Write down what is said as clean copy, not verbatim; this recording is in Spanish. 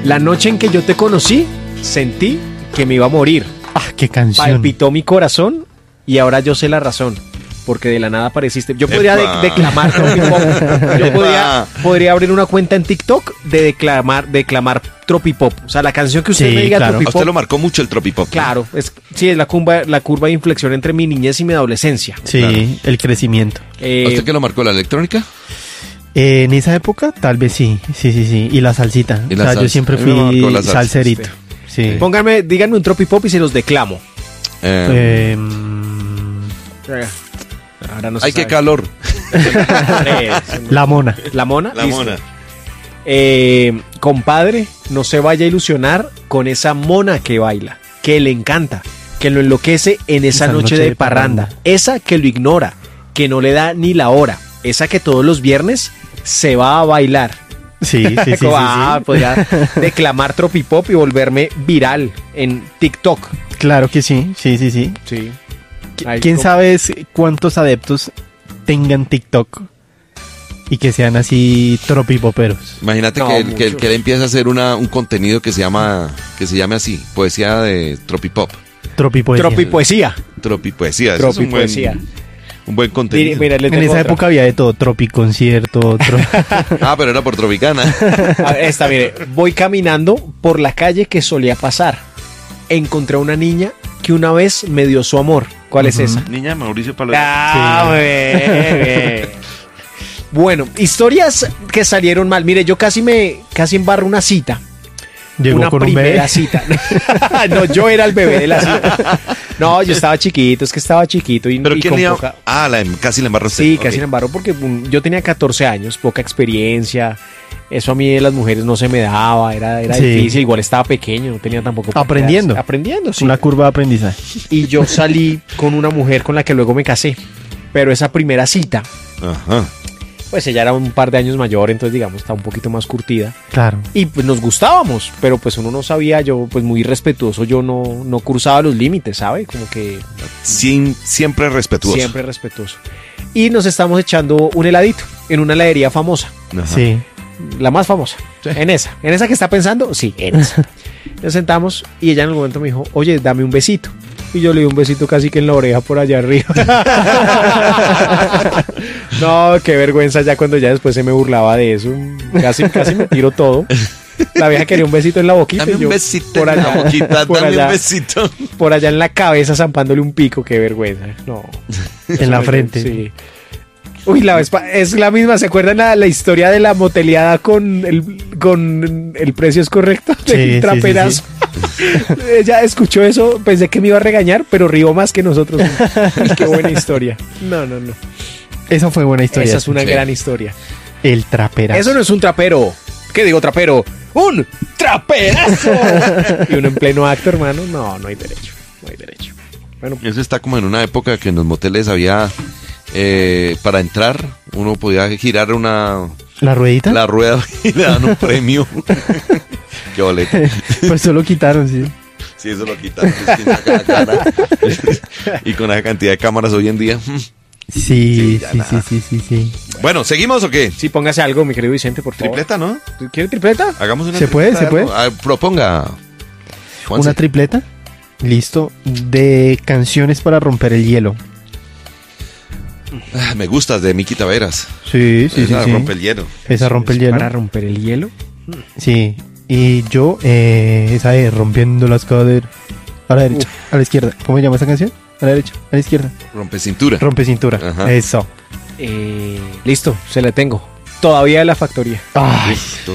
La noche en que yo te conocí, sentí que me iba a morir. Ah, qué canción. Palpitó mi corazón y ahora yo sé la razón. Porque de la nada apareciste. Yo podría declamar tropipop. Yo podría abrir una cuenta en TikTok de declamar tropipop. O sea, la canción que usted Sí, me diga claro. A tropipop. usted lo marcó mucho el tropipop. Claro, es la curva de inflexión entre mi niñez y mi adolescencia. Sí, Claro. el crecimiento. ¿A usted qué lo marcó, la electrónica? En esa época, tal vez sí. Sí. Y la salsita. Y la o sea, salsa. yo siempre A mí me marcó fui la salsa. salserito. Sí. Díganme un tropipop y se los declamo. Ahora no se Ay, qué sabe. calor. La mona. La mona. La listo. mona. Compadre, no se vaya a ilusionar con esa mona que baila, que le encanta, que lo enloquece en esa noche de parranda. Esa que lo ignora, que no le da ni la hora. Esa que todos los viernes se va a bailar. Sí. Podría declamar tropipop y volverme viral en TikTok. Claro que sí. Sí. Sí. Ay, ¿Quién ¿cómo? sabe cuántos adeptos tengan TikTok y que sean así tropipoperos? Imagínate No, que muchos. él empieza a hacer un contenido que se llame así, poesía de tropipop. Tropipoesía. Tropipoesía. Tropipoesía. Eso es Tropipoesía. un buen contenido. Mira, le En tengo esa otra. época había de todo, tropiconcierto, Ah, pero era por Tropicana. A ver, esta, mire, voy caminando por la calle que solía pasar. Encontré a una niña que una vez me dio su amor. ¿Cuál es esa? Niña Mauricio Palomar. Ah, muy bien. Bueno, historias que salieron mal. Mire, yo casi embarro una cita. Llegó Una con un bebé. primera cita. No, yo era el bebé de la cita. No, yo estaba chiquito, es que estaba chiquito y, ¿Pero y quién con le iba? poca- Ah, casi le embarró usted. Sí, Ok. casi la embarró porque yo tenía 14 años, poca experiencia. Eso a mí de las mujeres no se me daba, era Sí. difícil. Igual estaba pequeño, no tenía tampoco. Aprendiendo. Aprendiendo, sí. Una curva de aprendizaje. Y yo salí con una mujer con la que luego me casé. Pero esa primera cita, Ajá. pues ella era un par de años mayor, entonces digamos, estaba un poquito más curtida. Claro. Y pues nos gustábamos, pero pues uno no sabía, yo pues muy respetuoso, yo no cruzaba los límites, ¿sabe? Como que Siempre respetuoso. siempre respetuoso. Y nos estamos echando un heladito en una heladería famosa, Ajá. Sí. la más famosa. Sí. En esa que está pensando, sí, en esa. Nos sentamos y ella en el momento me dijo, oye, dame un besito. Y yo le di un besito casi que en la oreja por allá arriba. No, qué vergüenza ya cuando ya después se me burlaba de eso. Casi me tiro todo. La vieja quería un besito en la boquita. Dame y yo un besito por en allá, la boquita, por dame allá, un besito. por allá en la cabeza zampándole un pico, qué vergüenza. No. En la frente. Sí. Uy, es la misma. ¿Se acuerdan la historia de la moteleada con el precio es correcto? Sí, Del sí, traperazo. Ella escuchó eso, pensé que me iba a regañar, pero rió más que nosotros. Uy, qué buena historia. No. Esa fue buena historia. Esa es una Sí. gran historia. El traperazo. Eso no es un trapero. ¿Qué digo trapero? ¡Un traperazo! Y uno en pleno acto, hermano. No hay derecho. No hay derecho. Bueno, Eso está como en una época que en los moteles había, para entrar, uno podía girar ¿La ruedita? la rueda y le dan un premio. Qué boleto. Pues eso lo quitaron, sí. Sí, eso lo quitaron. Es que saca la cara. Y con esa cantidad de cámaras hoy en día. Sí, ya sí, nada. sí. Bueno, ¿seguimos o qué? sí, póngase algo, mi querido Vicente, por favor. Tripleta, ¿no? ¿Quiere tripleta? Hagamos una ¿Se puede? tripleta ¿Se de algo. Proponga. Juanse. Una tripleta. Listo. De canciones para romper el hielo. Me gustas de Miki Taveras. Sí, Esa rompe el hielo. Esa rompe el hielo. Para romper el hielo. Sí. Y yo, esa es Rompiendo las caderas. A la derecha, a la izquierda. ¿Cómo se llama esa canción? A la derecha, a la izquierda. Rompe cintura. Rompe cintura. Ajá. Eso. Listo, se la tengo. Todavía de la factoría. Ay, Uf,